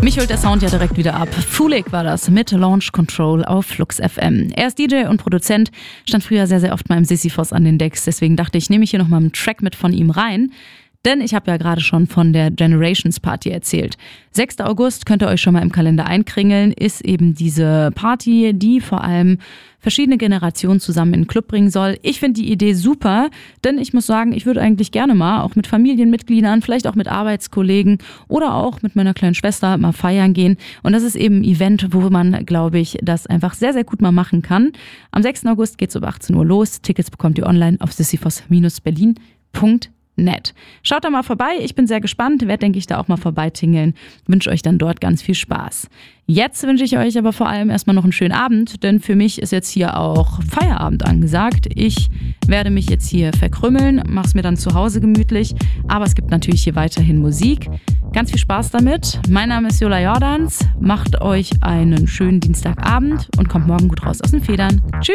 Mich holt der Sound ja direkt wieder ab. Fulik war das mit Launch Control auf Flux FM. Er ist DJ und Produzent, stand früher sehr, sehr oft mal im Sisyphos an den Decks. Deswegen dachte ich, nehme ich hier nochmal einen Track mit von ihm rein. Denn ich habe ja gerade schon von der Generations Party erzählt. 6. August könnt ihr euch schon mal im Kalender einkringeln, ist eben diese Party, die vor allem verschiedene Generationen zusammen in den Club bringen soll. Ich finde die Idee super, denn ich muss sagen, ich würde eigentlich gerne mal auch mit Familienmitgliedern, vielleicht auch mit Arbeitskollegen oder auch mit meiner kleinen Schwester mal feiern gehen. Und das ist eben ein Event, wo man, glaube ich, das einfach sehr, sehr gut mal machen kann. Am 6. August geht es um 18 Uhr los. Tickets bekommt ihr online auf sisyphos-berlin.net. Schaut da mal vorbei, ich bin sehr gespannt, werde, denke ich, da auch mal vorbeitingeln. Wünsche euch dann dort ganz viel Spaß. Jetzt wünsche ich euch aber vor allem erstmal noch einen schönen Abend, denn für mich ist jetzt hier auch Feierabend angesagt. Ich werde mich jetzt hier verkrümmeln, mache es mir dann zu Hause gemütlich, aber es gibt natürlich hier weiterhin Musik. Ganz viel Spaß damit. Mein Name ist Jola Jordans, macht euch einen schönen Dienstagabend und kommt morgen gut raus aus den Federn. Tschüss!